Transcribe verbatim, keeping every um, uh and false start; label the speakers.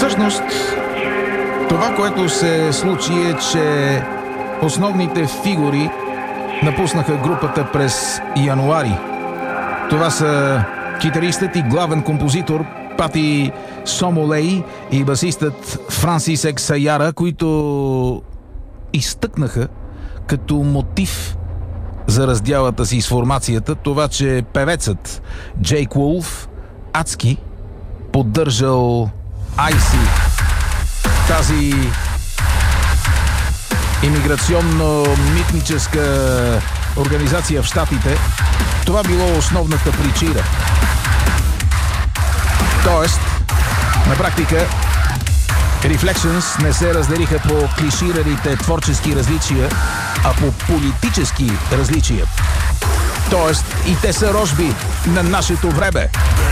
Speaker 1: Всъщност, това, което се случи е, че основните фигури напуснаха групата през януари. Това са китаристът и главен композитор Пати Сомолей и басистът Франсис Ексаяра, които изтъкнаха като мотив за раздялата си с формацията това, че певецът Джейк Уолф адски поддържал Айси, тази имиграционно-митническа организация в Щатите. Това било основната причина. Тоест, на практика, Reflections не се разделиха по клишираните творчески различия, а по политически различия. Тоест, и те са рожби на нашето време.